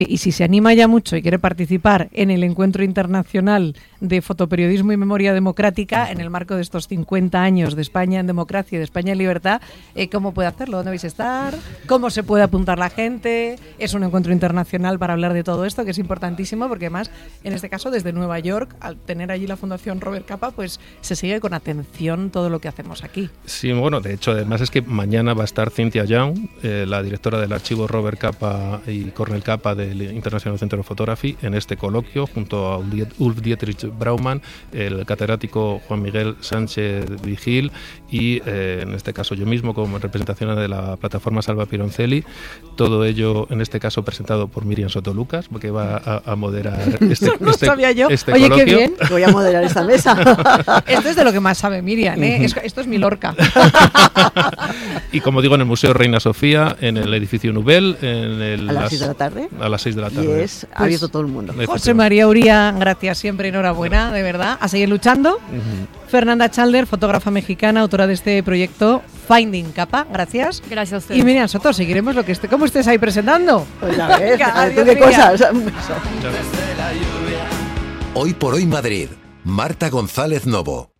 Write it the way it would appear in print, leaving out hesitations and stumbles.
Y si se anima ya mucho y quiere participar en el Encuentro Internacional de Fotoperiodismo y Memoria Democrática, en el marco de estos 50 años de España en democracia y de España en libertad, ¿cómo puede hacerlo? ¿Dónde vais a estar? ¿Cómo se puede apuntar la gente? Es un encuentro internacional para hablar de todo esto, que es importantísimo, porque además, en este caso, desde Nueva York, al tener allí la Fundación Robert Capa, pues se sigue con atención todo lo que hacemos aquí. Sí, bueno, de hecho, además es que mañana va a estar Cynthia Young, la directora del archivo Robert Capa y Cornel Capa del International Center of Photography, en este coloquio, junto a Ulf Dietrich Braumann, el catedrático Juan Miguel Sánchez Vigil y, en este caso, yo mismo, como representación de la plataforma Salva Pironcelli. Todo ello, en este caso, presentado por Miriam Sotolucas, que va a moderar no sabía yo. Este Oye, coloquio. qué bien. Voy a moderar esta mesa. Esto es de lo que más sabe Miriam, ¿eh? Esto es mi Lorca. Y como digo, en el Museo Reina Sofía, en el edificio Nubel, a las 6 de la tarde. A las 6 de la tarde. Y es abierto todo el mundo. José María Uría, gracias siempre, enhorabuena, de verdad, a seguir luchando. Fernanda Chalder, fotógrafa mexicana, autora de este proyecto Finding Capa, gracias. Gracias a usted. Y Miriam Soto, seguiremos lo que ¿cómo estés ahí presentando? Pues a ver, Venga, ¿tú qué cosas? Un beso. Hoy por hoy Madrid. Marta González Novo.